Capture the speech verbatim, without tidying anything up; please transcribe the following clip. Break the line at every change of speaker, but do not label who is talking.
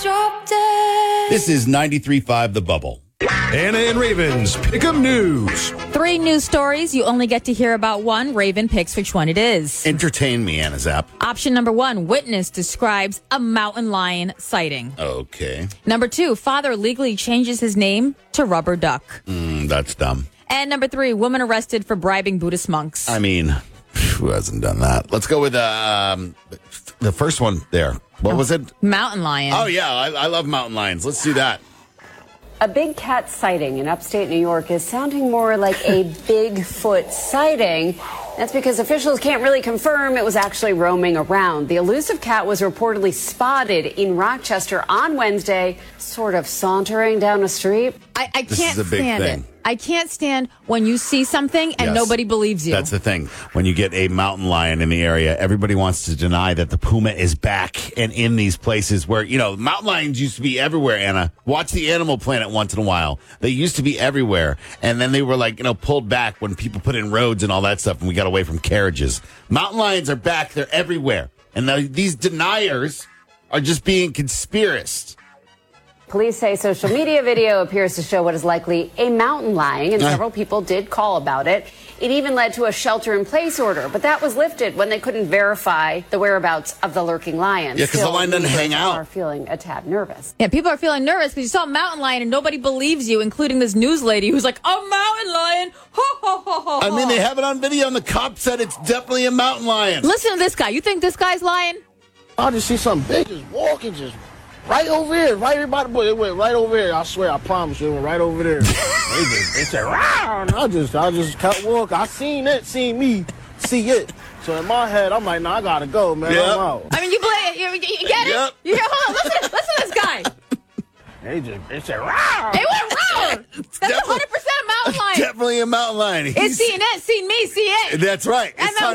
drop dead.
This is ninety-three point five The Bubble.
Anna and Raven's Pick'em News.
Three news stories. You only get to hear about one. Raven picks which one it is.
Entertain me, Anna Zapp.
Option number one, witness describes a mountain lion sighting.
Okay.
Number two, father legally changes his name to Rubber Duck.
Mm, that's dumb.
And number three, woman arrested for bribing Buddhist monks.
I mean, who hasn't done that? Let's go with um, the first one there. What was it?
Mountain lion.
Oh, yeah. I, I love mountain lions. Let's do that.
A big cat sighting in upstate New York is sounding more like a Bigfoot sighting. That's because officials can't really confirm it was actually roaming around. The elusive cat was reportedly spotted in Rochester on Wednesday, sort of sauntering down a street.
I, I
This
can't
is a big
stand
thing.
it. I can't stand when you see something and
Yes.
nobody believes you.
That's the thing. When you get a mountain lion in the area, everybody wants to deny that the puma is back and in these places where, you know, mountain lions used to be everywhere, Anna. Watch the Animal Planet once in a while. They used to be everywhere. And then they were like, you know, pulled back when people put in roads and all that stuff and we got away from carriages. Mountain lions are back. They're everywhere. And the, these deniers are just being conspiracists.
Police say social media video appears to show what is likely a mountain lion, and
Uh.
several people did call about it. It even led to a shelter-in-place order, but that was lifted when they couldn't verify the whereabouts of the lurking lion.
Yeah, 'cause the
Still,
lion doesn't
neighbors
hang out.
Are feeling a tad nervous.
Yeah, people are feeling nervous because you saw a mountain lion and nobody believes you, including this news lady who's like, a mountain lion? Ho, ho, ho, ho,
I mean,
ho."
they have it on video and the cop said it's definitely a mountain lion.
Listen to this guy. You think this guy's lying?
I just see something big just walking, just right over here, right here by the boy. It went right over here. I swear, I promise you, it went right over there. they, just, they said, "Row!" I just, I just kept walking. I seen it, seen me, see it. So in my head, I'm like, nah, I gotta go, man.
Yep.
I'm out.
I mean, you play you, you, you get it?
Yep.
You, hold on, listen, listen to this guy.
They just, they said, "Row!"
It went wrong. That's
definitely-
one hundred percent a mountain lion.
Definitely a mountain lion.
It's
He's-
seen it, seen me, see it.
That's right.
And
It's
then